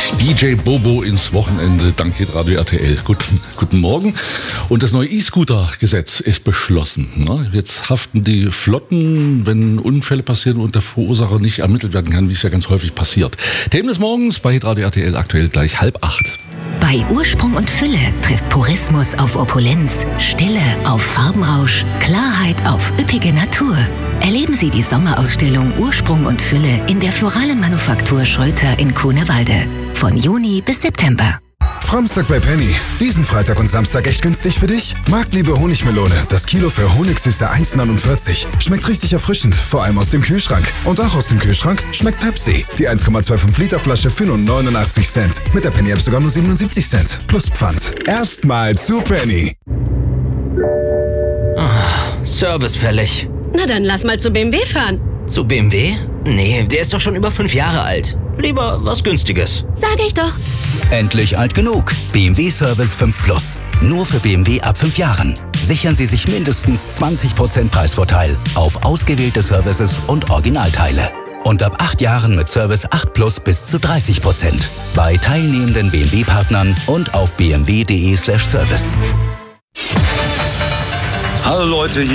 DJ Bobo ins Wochenende, dank Radio RTL. Guten Morgen. Und das neue E-Scooter-Gesetz ist beschlossen. Jetzt haften die Flotten, wenn Unfälle passieren und der Verursacher nicht ermittelt werden kann, wie es ja ganz häufig passiert. Themen des Morgens bei Radio RTL aktuell gleich 7:30. Bei Ursprung und Fülle trifft Purismus auf Opulenz, Stille auf Farbenrausch, Klarheit auf üppige Natur. Erleben Sie die Sommerausstellung Ursprung und Fülle in der Floralen Manufaktur Schröter in Kuhnewalde. Von Juni bis September. Framstag bei Penny. Diesen Freitag und Samstag echt günstig für dich? Marktliebe Honigmelone. Das Kilo für Honigsüße 1,49. Schmeckt richtig erfrischend, vor allem aus dem Kühlschrank. Und auch aus dem Kühlschrank schmeckt Pepsi. Die 1,25 Liter Flasche für nur 89 Cent. Mit der Penny App sogar nur 77 Cent. Plus Pfand. Erstmal zu Penny. Service fällig. Na dann lass mal zu BMW fahren. Zu BMW? Nee, der ist doch schon über 5 Jahre alt. Lieber was Günstiges. Sag ich doch. Endlich alt genug. BMW Service 5 Plus. Nur für BMW ab 5 Jahren. Sichern Sie sich mindestens 20% Preisvorteil auf ausgewählte Services und Originalteile. Und ab 8 Jahren mit Service 8 Plus bis zu 30%. Bei teilnehmenden BMW-Partnern und auf bmw.de/service. Hallo Leute,